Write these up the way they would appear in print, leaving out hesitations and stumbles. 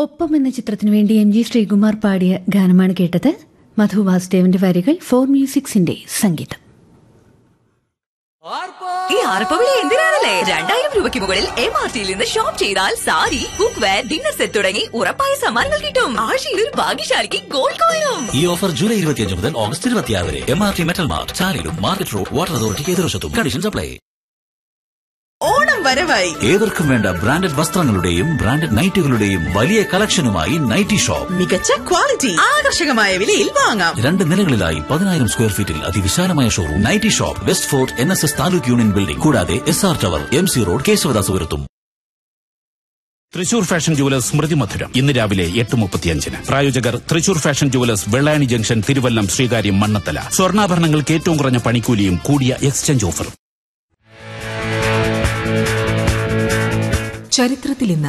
ഒപ്പം എന്ന ചിത്രത്തിനു വേണ്ടി MG ശ്രീകുമാർ പാടിയ ഗാനമാണ് കേട്ടത്. മധു വാസുദേവന്റെ വരികൾ, ഫോർ മ്യൂസിക്സിന്റെ സംഗീതം. ഈ ആർപ്പവിളി എന്തിനാണല്ലേ? 2000 രൂപയ്ക്ക് മുകളിൽ MRTയിൽ നിന്ന് ഷോപ്പ് ചെയ്താൽ sari, cook wear, dinner set തുടങ്ങി ഉറപ്പായ സമ്മാനങ്ങൾ കിട്ടും. ആഴ്ചയിൽ ഒരു ഭാഗ്യശാലിക്ക് ഗോൾഡ് കോയിനും. ഈ ഓഫർ ജൂലൈ 25 മുതൽ ഓഗസ്റ്റ് 26 വരെ. MRT metal mart, ചാലിലും market road, water അതോറിറ്റിക്ക് എതിർവശത്തും. Conditions apply. ഓണം വരവായി. ഏവർക്കും വേണ്ട ബ്രാൻഡഡ് വസ്ത്രങ്ങളുടെയും ബ്രാൻഡഡ് നൈറ്റുകളുടെയും വലിയ കളക്ഷനുമായി നൈറ്റി ഷോപ്പ്. മികച്ച ക്വാളിറ്റി, ആകർഷകമായ വിലയിൽ വാങ്ങാം. 2 നിലകളിലായി 10,000 സ്ക്വയർ ഫീറ്റിൽ അതിവിശാലമായ showroom. Nightie shop, west fort NSS taluk union building, കൂടാതെ SR tower, MC road, കേശവദാസുപുരത്തും. Thrissur fashion jewellers സ്മൃതി മധുരം ഇന്ന് രാവിലെ 8:35. പ്രായോജകർ Thrissur fashion jewellers, Vellayani junction, Thiruvallam, Sreekaryam, Mannathala. സ്വർണ്ണാഭരണങ്ങൾക്ക് ഏറ്റവും കുറഞ്ഞ പണിക്കൂലിയും കൂടിയ എക്സ്ചേഞ്ച് ഓഫറും. ചരിത്രത്തിൽ ഇന്ന്.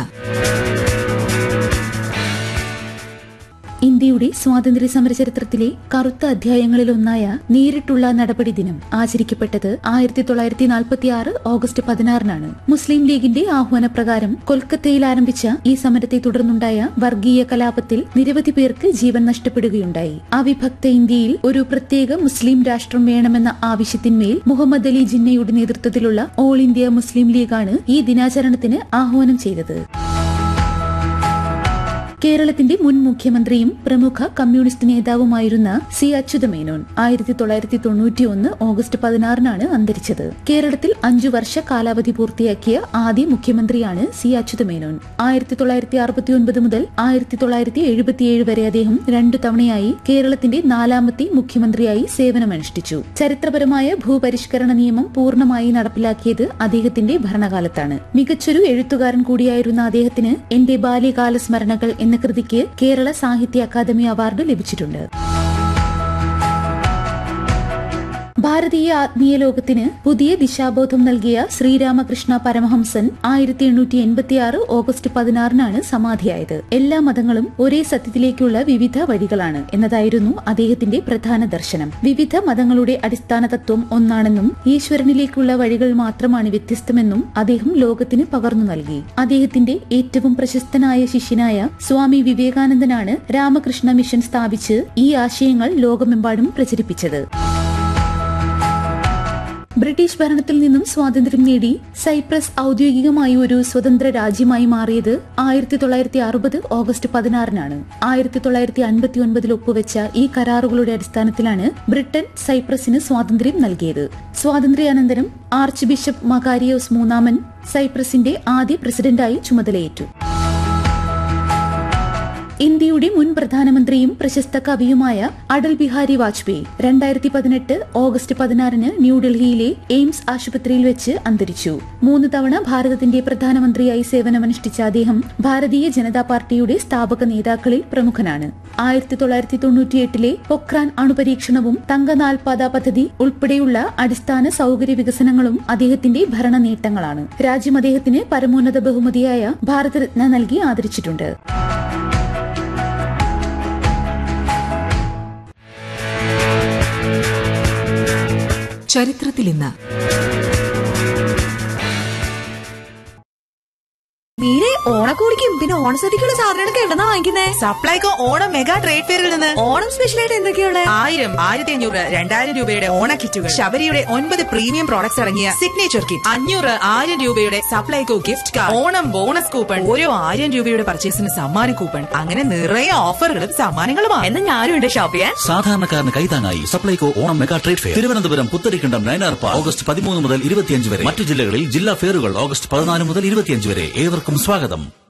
ഇന്ത്യയുടെ സ്വാതന്ത്ര്യ സമര ചരിത്രത്തിലെ കറുത്ത അധ്യായങ്ങളിലൊന്നായ നേരിട്ടുള്ള നടപടി ദിനം ആചരിക്കപ്പെട്ടത് 1946 ഓഗസ്റ്റ് 16 മുസ്ലിം ലീഗിന്റെ ആഹ്വാനപ്രകാരം കൊൽക്കത്തയിൽ ആരംഭിച്ച ഈ സമരത്തെ തുടർന്നുണ്ടായ വർഗീയ കലാപത്തിൽ നിരവധി പേർക്ക് ജീവൻ നഷ്ടപ്പെടുകയുണ്ടായി. അവിഭക്ത ഇന്ത്യയിൽ ഒരു പ്രത്യേക മുസ്ലിം രാഷ്ട്രം വേണമെന്ന ആവശ്യത്തിന്മേൽ മുഹമ്മദ് അലി ജിന്നയുടെ നേതൃത്വത്തിലുള്ള ഓൾ ഇന്ത്യ മുസ്ലിം ലീഗാണ് ഈ ദിനാചരണത്തിന് ആഹ്വാനം ചെയ്തത്. കേരളത്തിന്റെ മുൻ മുഖ്യമന്ത്രിയും പ്രമുഖ കമ്മ്യൂണിസ്റ്റ് നേതാവുമായിരുന്ന C. അച്യുതമേനോൻ 1991 ഓഗസ്റ്റ് 16 അന്തരിച്ചത്. കേരളത്തിൽ 5 വർഷ കാലാവധി പൂർത്തിയാക്കിയ ആദ്യ മുഖ്യമന്ത്രിയാണ് C. അച്യുതമേനോൻ. 1969 മുതൽ 1977 വരെ അദ്ദേഹം 2 തവണയായി കേരളത്തിന്റെ 4ാമത്തെ മുഖ്യമന്ത്രിയായി സേവനമനുഷ്ഠിച്ചു. ചരിത്രപരമായ ഭൂപരിഷ്കരണ നിയമം പൂർണ്ണമായി നടപ്പിലാക്കിയത് അദ്ദേഹത്തിന്റെ ഭരണകാലത്താണ്. മികച്ചൊരു എഴുത്തുകാരൻ കൂടിയായിരുന്ന അദ്ദേഹത്തിന് എന്റെ ബാല്യകാല സ്മരണകൾ എന്ന കൃതിക്ക് കേരള സാഹിത്യ അക്കാദമി അവാർഡ് ലഭിച്ചിട്ടുണ്ട്. ഭാരതീയ ആത്മീയ ലോകത്തിന് പുതിയ ദിശാബോധം നൽകിയ ശ്രീരാമകൃഷ്ണ പരമഹംസൻ 1886 ഓഗസ്റ്റ് 16 സമാധിയായത്. എല്ലാ മതങ്ങളും ഒരേ സത്യത്തിലേക്കുള്ള വിവിധ വഴികളാണ് എന്നതായിരുന്നു അദ്ദേഹത്തിന്റെ പ്രധാന ദർശനം. വിവിധ മതങ്ങളുടെ അടിസ്ഥാന തത്വം ഒന്നാണെന്നും ഈശ്വരനിലേക്കുള്ള വഴികൾ മാത്രമാണ് വ്യത്യസ്തമെന്നും അദ്ദേഹം ലോകത്തിന് പകർന്നു നൽകി. അദ്ദേഹത്തിന്റെ ഏറ്റവും പ്രശസ്തനായ ശിഷ്യനായ സ്വാമി വിവേകാനന്ദനാണ് രാമകൃഷ്ണ മിഷൻ സ്ഥാപിച്ച് ഈ ആശയങ്ങൾ ലോകമെമ്പാടും പ്രചരിപ്പിച്ചത്. ബ്രിട്ടീഷ് ഭരണത്തിൽ നിന്നും സ്വാതന്ത്ര്യം നേടി സൈപ്രസ് ഔദ്യോഗികമായി ഒരു സ്വതന്ത്ര രാജ്യമായി മാറിയത് 1960 ഓഗസ്റ്റ് 16 1959 ഒപ്പുവെച്ച ഈ കരാറുകളുടെ അടിസ്ഥാനത്തിലാണ് ബ്രിട്ടൻ സൈപ്രസിന് സ്വാതന്ത്ര്യം നൽകിയത്. സ്വാതന്ത്ര്യാനന്തരം ആർച്ച് ബിഷപ്പ് മകാരിയോസ് മൂന്നാമൻ സൈപ്രസിന്റെ ആദ്യ പ്രസിഡന്റായി ചുമതലയേറ്റു. ഇന്ത്യയുടെ മുൻ പ്രധാനമന്ത്രിയും പ്രശസ്ത കവിയുമായ അടൽ ബിഹാരി വാജ്പേയി 2018 ഓഗസ്റ്റ് 16 ന്യൂഡൽഹിയിലെ എയിംസ് ആശുപത്രിയിൽ വെച്ച് അന്തരിച്ചു. 3 തവണ ഭാരതത്തിന്റെ പ്രധാനമന്ത്രിയായി സേവനമനുഷ്ഠിച്ച അദ്ദേഹം ഭാരതീയ ജനതാ പാർട്ടിയുടെ സ്ഥാപക നേതാക്കളിൽ പ്രമുഖനാണ്. 1998 പൊക്രാൻ അണുപരീക്ഷണവും തങ്കനാൽപാത പദ്ധതി ഉൾപ്പെടെയുള്ള അടിസ്ഥാന സൌകര്യ വികസനങ്ങളും അദ്ദേഹത്തിന്റെ ഭരണ നേട്ടങ്ങളാണ്. രാജ്യം അദ്ദേഹത്തിന് പരമോന്നത ബഹുമതിയായ ഭാരതരത്ന നൽകി ആദരിച്ചിട്ടുണ്ട്. ചരിത്രത്തിൽ ഇന്ന്. മീരെ ഓണക്കോടിക്കും പിന്നെ ഓണസദ്യക്കുള്ള സാധനങ്ങളൊക്കെ എവിടെന്നാ വാങ്ങിക്കുന്നേ? സപ്ലൈകോ ഓണം മെഗാ ട്രേഡ് ഫെയറിൽ നിന്ന്. ഓണം സ്പെഷ്യലായിട്ട് എന്തൊക്കെയാണ്? 1000, 1500, 2000 രൂപയുടെ ഓണ കിറ്റുകൾ, ശബരിയുടെ 9 പ്രീമിയം പ്രോഡക്ട്സ് അടങ്ങിയ സിഗ്നേച്ചർ കിറ്റ്, 500, 1000 രൂപയുടെ Supplyco gift card, Onam bonus coupon, ഓരോ 1000 രൂപയുടെ പർച്ചേസിന് സമ്മാന കൂപ്പൺ, അങ്ങനെ നിറയെ ഓഫറുകളും സമ്മാനങ്ങളുമാണ്. എന്നാൽ ഞാനും ഉണ്ട് ഷോപ്പ് ചെയ്യാൻ. സാധാരണക്കാരന് കൈതാങ്ങായി Supplyco Onam mega trade fair, Thiruvananthapuram Putharikandam Nayanar park, August 13 മുതൽ 25 വരെ. മറ്റു ജില്ലകളിൽ ജില്ലാ ഫെയറുകൾ ഓഗസ്റ്റ് 14 മുതൽ 25 വരെ. ഏവർക്കും സ്വാഗതം.